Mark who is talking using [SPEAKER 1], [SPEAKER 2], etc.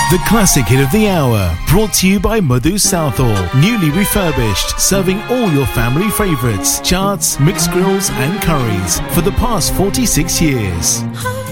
[SPEAKER 1] The classic hit of the hour, brought to you by Madhu Southall, newly refurbished, serving all your family favourites, charts, mixed grills and curries for the past 46 years.